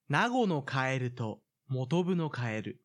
名護のカエルと元部のカエル。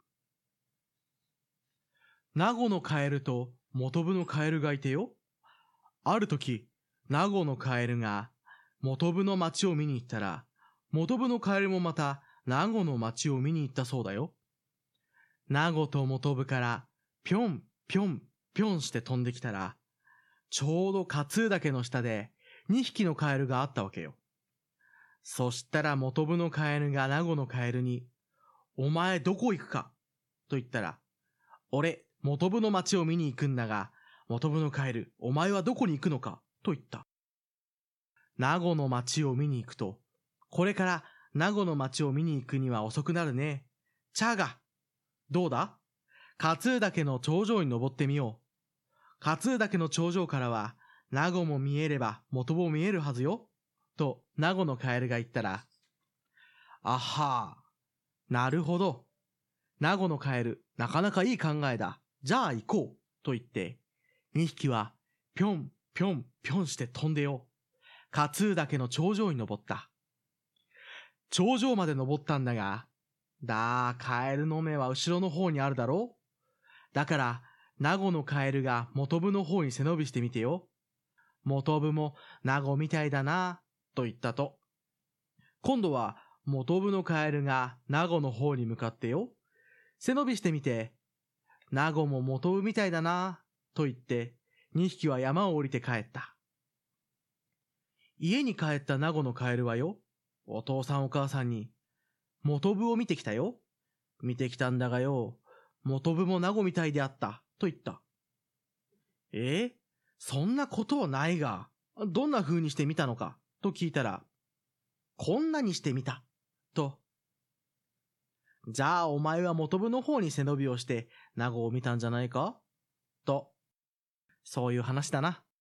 名護のカエルと元部のカエルがいてよ。ある時、名護のカエルが元部の町を見に行ったら、元部のカエルもまた名護の町を見に行ったそうだよ。名護と元部からぴょんぴょんぴょんして飛んできたら、ちょうど勝岳の下で2匹のカエルがあったわけよ。そしたら元部のカエルが名護のカエルに、お前どこ行くかと言ったら、俺、元部の町を見に行くんだが、元部のカエル、お前はどこに行くのかと言った。名護の町を見に行くと、これから名護の町を見に行くには遅くなるね。チャーガ、どうだ？勝岳の頂上に登ってみよう。勝岳の頂上からは、名護も見えれば元部も見えるはずよ。と、名護のカエルが言ったら、あはー、なるほど。名護のカエル、なかなかいい考えだ。じゃあ行こう。と言って、2匹は、ぴょん、ぴょん、ぴょんして飛んでよ。勝岳の頂上に登った。頂上まで登ったんだが、カエルの目は後ろの方にあるだろう？だから、名護のカエルが元部の方に背伸びしてみてよ。元部も名護みたいだな。と言ったと。今度は元部のカエルが名護の方に向かってよ。背伸びしてみて、名護も元部みたいだな、と言って、2匹は山を降りて帰った。家に帰った名護のカエルはよ、お父さんお母さんに、元部を見てきたよ。見てきたんだがよ、元部も名護みたいであった、と言った。そんなことはないが、どんな風にして見たのかと聞いたら、こんなにしてみた。と。じゃあお前は元部の方に背伸びをして名護を見たんじゃないかと。そういう話だな。